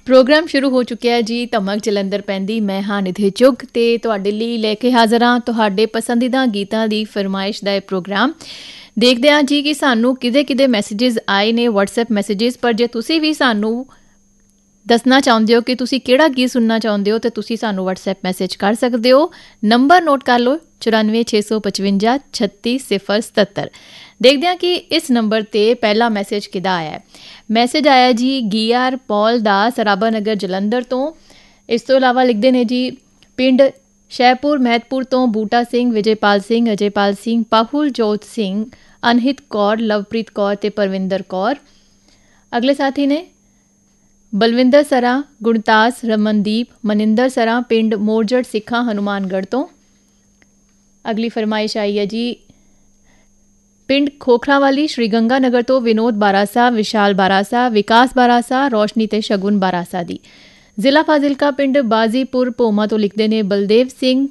Programme ਸ਼ੁਰੂ ਹੋ ਚੁੱਕਿਆ ਜੀ। ਧਮਕ ਜਲੰਧਰ ਪੈਂਦੀ। ਮੈਂ ਹਾਂ ਨਿਧੀ ਚੁੱਗ ਤੇ ਤੁਹਾਡੇ ਲਈ ਲੈ ਕੇ ਹਾਜ਼ਰ ਹਾਂ ਤੁਹਾਡੇ ਪਸੰਦੀਦਾ ਗੀਤਾਂ ਦੀ ਫਰਮਾਇਸ਼ ਦਾ ਇਹ ਪ੍ਰੋਗਰਾਮ। ਦੇਖਦੇ ਹਾਂ ਜੀ ਕਿ ਸਾਨੂੰ ਕਿਹਦੇ ਮੈਸੇजेस ਆਏ ਨੇ, WhatsApp ਮੈਸੇजेस। ਪਰ ਜੇ ਤੁਸੀਂ ਵੀ ਸਾਨੂੰ ਦੱਸਣਾ ਚਾਹੁੰਦੇ ਹੋ ਕਿ ਤੁਸੀਂ ਕਿਹੜਾ ਗੀਤ ਸੁਣਨਾ ਚਾਹੁੰਦੇ ਹੋ ਤਾਂ ਤੁਸੀਂ ਸਾਨੂੰ WhatsApp ਮੈਸੇਜ ਕਰ ਸਕਦੇ ਹੋ। ਨੰਬਰ ਨੋਟ ਕਰ ਲਓ 9465 36077। ਦੇਖਦੇ ਹਾਂ ਕਿ ਇਸ ਨੰਬਰ 'ਤੇ ਪਹਿਲਾ ਮੈਸੇਜ ਕਿਹਦਾ ਆਇਆ। ਮੈਸੇਜ ਆਇਆ ਜੀ GR ਪੌਲ ਦਾ, ਸਰਾਭਾ ਨਗਰ ਜਲੰਧਰ ਤੋਂ। ਇਸ ਤੋਂ ਇਲਾਵਾ ਲਿਖਦੇ ਨੇ ਜੀ ਪਿੰਡ ਸ਼ਹਿਪੁਰ ਮਹਿਤਪੁਰ ਤੋਂ ਬੂਟਾ ਸਿੰਘ, ਵਿਜੇਪਾਲ ਸਿੰਘ, ਅਜੇਪਾਲ ਸਿੰਘ, ਪਾਹੁਲ ਜੋਤ ਸਿੰਘ, ਅਨਹਿਤ ਕੌਰ, ਲਵਪ੍ਰੀਤ ਕੌਰ ਤੇ ਪਰਵਿੰਦਰ ਕੌਰ। ਅਗਲੇ ਸਾਥੀ ਨੇ ਬਲਵਿੰਦਰ ਸਰਾਂ, ਗੁਣਤਾਸ, ਰਮਨਦੀਪ, ਮਨਿੰਦਰ ਸਰਾਂ, ਪਿੰਡ ਮੋਰਜੜ ਸਿੱਖਾਂ ਹਨੂਮਾਨਗੜ੍ਹ ਤੋਂ। ਅਗਲੀ ਫਰਮਾਇਸ਼ ਆਈ ਹੈ ਜੀ ਪਿੰਡ ਖੋਖਰਾ ਵਾਲੀ ਸ਼੍ਰੀ ਗੰਗਾ ਨਗਰ ਤੋਂ ਵਿਨੋਦ ਬਾਰਾਸਾ, ਵਿਸ਼ਾਲ ਬਾਰਾਸਾ, ਵਿਕਾਸ ਬਾਰਾਸਾ, ਰੋਸ਼ਨੀ ਤੇ ਸ਼ਗੁਨ ਬਾਰਾਸਾ ਦੀ। ਜ਼ਿਲ੍ਹਾ ਫਾਜ਼ਿਲਕਾ ਪਿੰਡ ਬਾਜ਼ੀਪੁਰ ਭੋਮਾ ਤੋਂ ਲਿਖਦੇ ਨੇ ਬਲਦੇਵ ਸਿੰਘ।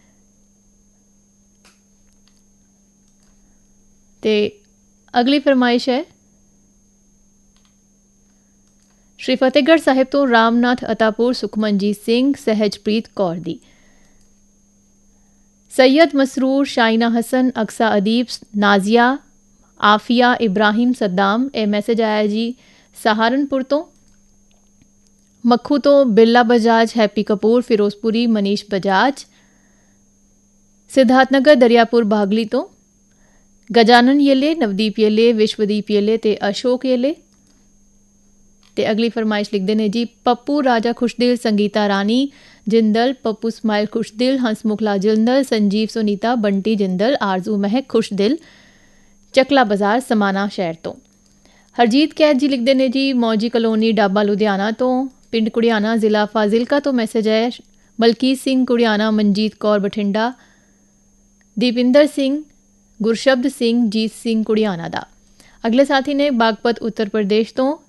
ਤੇ ਅਗਲੀ ਫਰਮਾਇਸ਼ ਹੈ ਸ਼੍ਰੀ ਫਤਿਹਗੜ੍ਹ ਸਾਹਿਬ ਤੋਂ ਰਾਮਨਾਥ ਅਤਾਪੁਰ, ਸੁਖਮਨਜੀਤ ਸਿੰਘ, ਸਹਿਜਪ੍ਰੀਤ ਕੌਰ ਦੀ। ਸੈयद ਮਸਰੂਰ, ਸ਼ਾਇਨਾ ਹਸਨ, ਅਕਸਾ ਅਦੀਬ, ਨਾਜ਼ੀਆ, ਆਫੀਆ, ਇਬਰਾਹਿਮ ਸੱਦਾਮ। ਇਹ ਮੈਸੇਜ ਆਇਆ ਜੀ ਸਹਾਰਨਪੁਰ ਤੋਂ। ਮੱਖੂ ਤੋਂ ਬਿਰਲਾ ਬਜਾਜ, ਹੈਪੀ ਕਪੂਰ, ਫਿਰੋਜ਼ਪੁਰੀ, ਮਨੀਸ਼ ਬਜਾਜ। ਸਿਧਾਰਥਨਗਰ ਦਰਿਆਪੁਰ ਬਾਗਲੀ ਤੋਂ ਗਜਾਨਨ ਯੇਲੇ, ਨਵਦੀਪ ਯੇਲੇ, ਵਿਸ਼ਵਦੀਪ ਯੇਲੇ ਤੇ ਅਸ਼ੋਕ ਯੇਲੇ। ਤੇ ਅਗਲੀ ਫਰਮਾਇਸ਼ ਲਿਖਦੇ ਨੇ ਜੀ ਪੱਪੂ ਰਾਜਾ ਖੁਸ਼ਦਿਲ, ਸੰਗੀਤਾ ਰਾਣੀ ਜਿੰਦਲ, ਪੱਪੂ ਸਮਾਇਲ ਖੁਸ਼ਦਿਲ, ਹੰਸਮੁਖਲਾ ਜਿੰਦਲ, ਸੰਜੀਵ ਸੁਨੀਤਾ, ਬੰਟੀ ਜਿੰਦਲ, ਆਰਜ਼ੂ ਮਹਿਕ ਖੁਸ਼ਦਿਲ, ਚੱਕਲਾ ਬਾਜ਼ਾਰ ਸਮਾਣਾ ਸ਼ਹਿਰ ਤੋਂ। ਹਰਜੀਤ ਕੈਦ ਜੀ ਲਿਖਦੇ ਨੇ ਜੀ ਮੌਜੀ ਕਲੋਨੀ ਡਾਬਾ ਲੁਧਿਆਣਾ ਤੋਂ। ਪਿੰਡ ਕੁੜਿਆਣਾ, ਜ਼ਿਲ੍ਹਾ ਫਾਜ਼ਿਲਕਾ ਤੋਂ ਮੈਸੇਜ ਹੈ ਮਲਕੀਤ ਸਿੰਘ ਕੁੜਿਆਣਾ, ਮਨਜੀਤ ਕੌਰ ਬਠਿੰਡਾ, ਦੀਪਿੰਦਰ ਸਿੰਘ, ਗੁਰਸ਼ਬਦ ਸਿੰਘ, ਜੀਤ ਸਿੰਘ ਕੁੜਿਆਣਾ ਦਾ। ਅਗਲੇ ਸਾਥੀ ਨੇ ਬਾਗਪਤ ਉੱਤਰ ਪ੍ਰਦੇਸ਼ ਤੋਂ